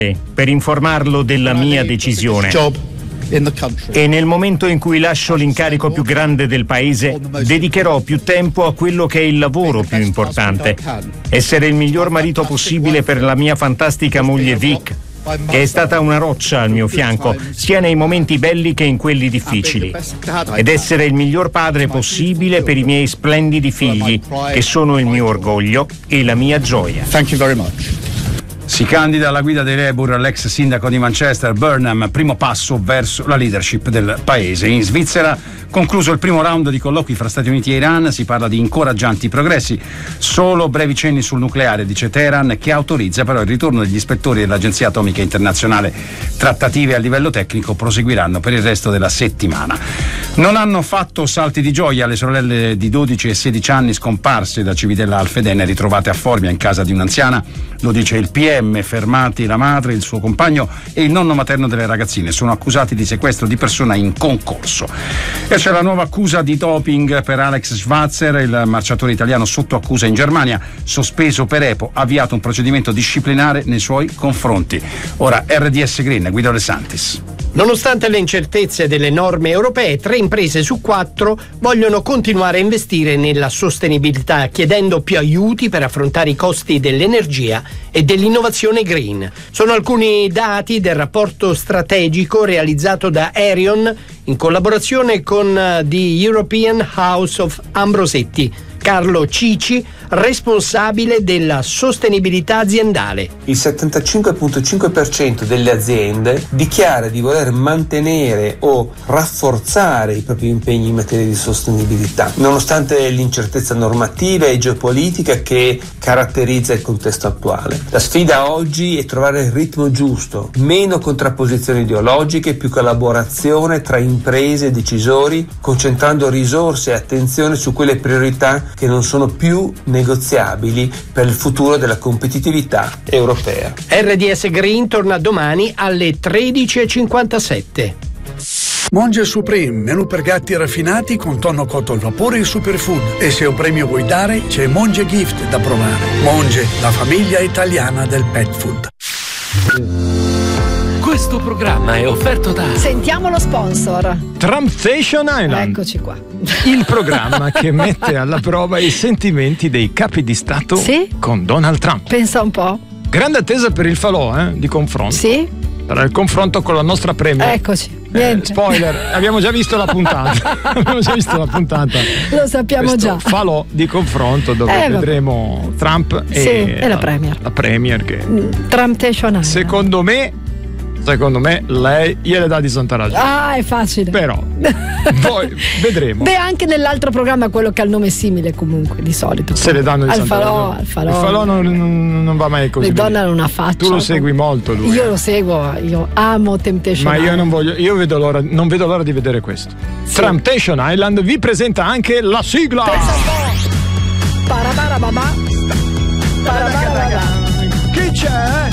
per informarlo della mia decisione. E nel momento in cui lascio l'incarico più grande del paese, dedicherò più tempo a quello che è il lavoro più importante. Essere il miglior marito possibile per la mia fantastica moglie Vic, che è stata una roccia al mio fianco, sia nei momenti belli che in quelli difficili. Ed essere il miglior padre possibile per i miei splendidi figli, che sono il mio orgoglio e la mia gioia. Thank you very much. Si candida alla guida dei Labour l'ex sindaco di Manchester, Burnham, primo passo verso la leadership del paese. In Svizzera, concluso il primo round di colloqui fra Stati Uniti e Iran, si parla di incoraggianti progressi. Solo brevi cenni sul nucleare, dice Teheran, che autorizza però il ritorno degli ispettori dell'Agenzia Atomica Internazionale. Trattative a livello tecnico proseguiranno per il resto della settimana. Non hanno fatto salti di gioia le sorelle di 12 e 16 anni scomparse da Civitella Alfedene, ritrovate a Formia in casa di un'anziana. Lo dice il PM. Fermati la madre, il suo compagno e il nonno materno delle ragazzine. Sono accusati di sequestro di persona in concorso. E c'è la nuova accusa di doping per Alex Schwarzer, il marciatore italiano sotto accusa in Germania, sospeso per EPO, avviato un procedimento disciplinare nei suoi confronti. Ora RDS Green, Guido De Santis. Nonostante le incertezze delle norme europee, 3 imprese su 4 vogliono continuare a investire nella sostenibilità, chiedendo più aiuti per affrontare i costi dell'energia e dell'innovazione green. Sono alcuni dati del rapporto strategico realizzato da Arion in collaborazione con The European House of Ambrosetti. Carlo Cici, responsabile della sostenibilità aziendale. Il 75,5% delle aziende dichiara di voler mantenere o rafforzare i propri impegni in materia di sostenibilità, nonostante l'incertezza normativa e geopolitica che caratterizza il contesto attuale. La sfida oggi è trovare il ritmo giusto, meno contrapposizioni ideologiche, più collaborazione tra imprese e decisori, concentrando risorse e attenzione su quelle priorità che non sono più negoziabili per il futuro della competitività europea. RDS Green torna domani alle 13:57. Monge Supreme, menù per gatti raffinati con tonno cotto al vapore e superfood. E se un premio vuoi dare, c'è Monge Gift da provare. Monge, la famiglia italiana del pet food. Questo programma è offerto da... Sentiamo lo sponsor. Temptation Island. Eccoci qua. Il programma che mette alla prova i sentimenti dei capi di Stato con Donald Trump. Pensa un po'. Grande attesa per il falò, di confronto. Sì. Per il confronto con la nostra premier. Eccoci. Niente. Spoiler, abbiamo già visto la puntata. Lo sappiamo questo già. Falò di confronto dove vedremo Trump e la premier. La premier che Temptation Island. Secondo me lei gliele dà di santa ragione. Ah, è facile. Però poi vedremo. Beh, anche nell'altro programma quello che ha il nome simile comunque di solito. Se le danno di santa ragione. Il falò non va mai così. Madonna non ha faccia. Tu lo segui molto lui. Io lo seguo, io amo Temptation Island. Ma io non voglio, non vedo l'ora di vedere questo. Sì. Temptation Island vi presenta anche la sigla. Parabarababa. Chi c'è?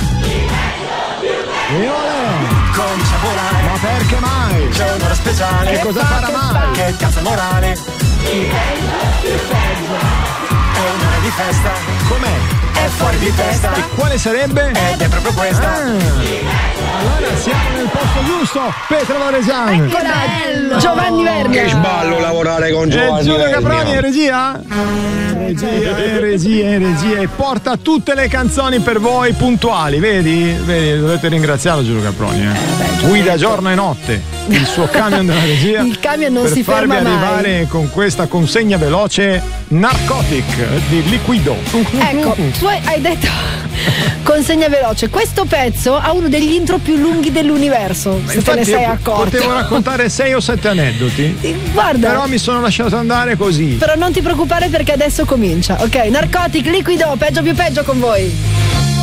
Comincia a volare. Ma perché mai? C'è un'ora speciale. Che cosa farà mai? Che cazzo morale. È un'ora di festa. Com'è? È fuori di testa. E quale sarebbe? Ed è proprio questa. Allora siamo nel posto giusto. Petra Varesani. Che bello. Giovanni Verga. Che sballo lavorare con Giovanni Giulio Caproni in regia. Regia. E porta tutte le canzoni per voi puntuali. Vedi? Dovete ringraziarlo Giulio Caproni. Guida giorno e notte il suo camion della regia. Il camion non si ferma mai. Per farvi arrivare con questa consegna veloce Narcotic di Liquido. Ecco, tu hai detto consegna veloce. Questo pezzo ha uno degli intro più lunghi dell'universo. Se te ne sei accorto. Potevo raccontare 6 o 7 aneddoti. Guarda. Però mi sono lasciato andare così. Però non ti preoccupare perché adesso comincia. Ok, Narcotic, Liquido, peggio più peggio con voi.